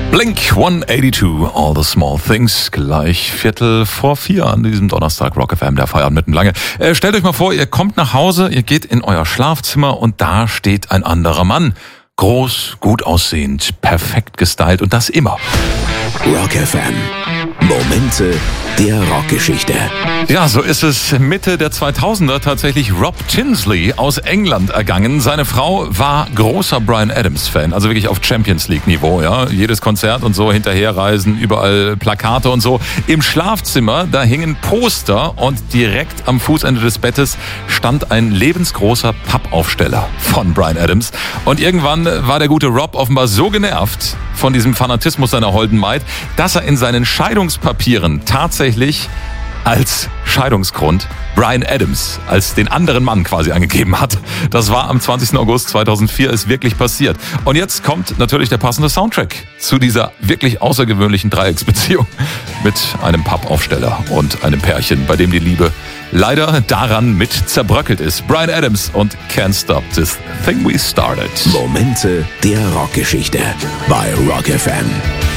Blink 182, All the Small Things, gleich 3:45 an diesem Donnerstag, Rock FM, der Feierabend mitten lange. Stellt euch mal vor, ihr kommt nach Hause, ihr geht in euer Schlafzimmer und da steht ein anderer Mann. Groß, gut aussehend, perfekt gestylt und das immer. Rock FM. Momente der Rockgeschichte. Ja, so ist es Mitte der 2000er tatsächlich Rob Tinsley aus England ergangen. Seine Frau war großer Bryan Adams-Fan, also wirklich auf Champions League-Niveau. Ja, jedes Konzert und so hinterherreisen, überall Plakate und so. Im Schlafzimmer, da hingen Poster und direkt am Fußende des Bettes stand ein lebensgroßer Pappaufsteller von Bryan Adams. Und irgendwann war der gute Rob offenbar so genervt von diesem Fanatismus seiner holden Maid, dass er in seinen Scheidungspapieren tatsächlich als Scheidungsgrund Bryan Adams als den anderen Mann quasi angegeben hat. Das war am 20. August 2004, ist wirklich passiert. Und jetzt kommt natürlich der passende Soundtrack zu dieser wirklich außergewöhnlichen Dreiecksbeziehung mit einem Pappaufsteller und einem Pärchen, bei dem die Liebe leider daran mit zerbröckelt ist. Bryan Adams und Can't Stop This Thing We Started. Momente der Rockgeschichte bei Rock FM.